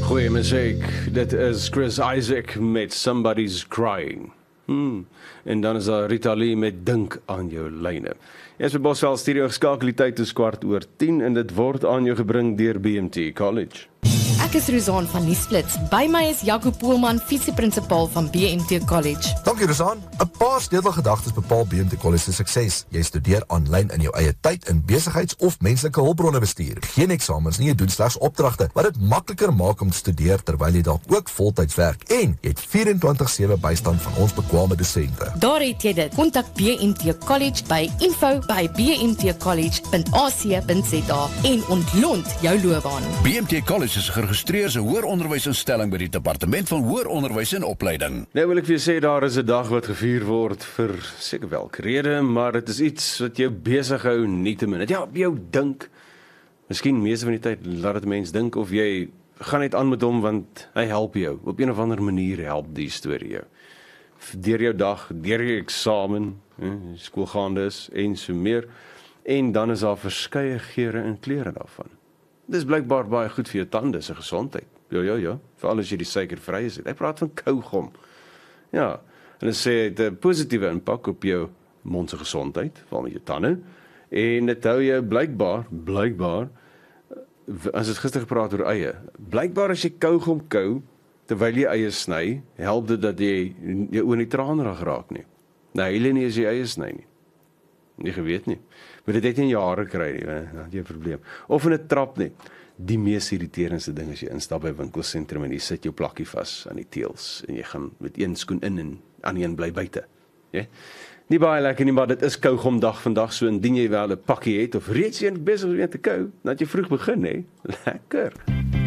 Goeie muziek, dit is Chris Isaak met Somebody's Crying. En dan is daar Rita Lee met Dink aan jou lyne. Jy is by Boswell Studio geskakel, die tyd is 10:15 en dit word aan jou gebring deur BMT College. Ek is Rozaan van Nuusflits. By my is Jaco Poelman, visieprinsipal van BMT College. Dankie Rozaan. 'n Paar sleutelgedagtes bepaal BMT College se sukses. Jy studeer aanlyn in jou eie tyd in besigheids- of menslike hulpbronne bestuur. Geen eksamens nie, jy doen slegs opdragte, wat dit makliker maak om te studeer terwyl jy dalk ook voltyds werk. En jy het 24/7 bystand van ons bekwame dosente. Daar het jy dit. Kontak BMT College by info@bmtcollege.ac.za en ontlont jou loopbaan. BMT College is geregistreer as 'n hoër onderwysinstelling by die Departement van Hoër Onderwys en Opleiding. Nou wil ek vir jou sê, daar is 'n dag wat gevier word vir seker welke rede, maar dit is iets wat jou besig hou nietemin. Dit help jou dink. Miskien meeste van die tyd laat dit mens dink of jy gaan net aan met hom want hy help jou. Op een of ander manier help die storie jou. Deur jou dag, deur jou eksamen, skoolgaande is en so meer. En dan is daar verskeie geure en kleure daarvan. Dis blykbaar baie goed vir jou tande se gesondheid. Ja, veral as jy die suikervrye is. Ek praat van kaugom. Ja, en dit sê dit 'n positiewe impak op jou mond se gesondheid, veral met jou tande. En dit hou jou blykbaar, as het gister gepraat oor eie, blykbaar as jy kaugom kou, terwyl jy eie sny, help dit dat jy jou oor nie traanrag raak nie. Nou, hele nie as jy eie sny nie. Nie geweet nie. Maar dit het nie jare kry nie, dat jy 'n probleem. Of in 'n trap nie. Die mees irriterendste ding as jy instap by winkelsentrum en jy sit jou plakkie vas aan die teels en jy gaan met een skoen in en aan die een bly buite. Ja? Nie baie lekker nie, maar dit is kougomdag vandag, so indien jy wel 'n pakkie het of reeds een besig om te kou, dat jy vroeg begin, hè. Lekker.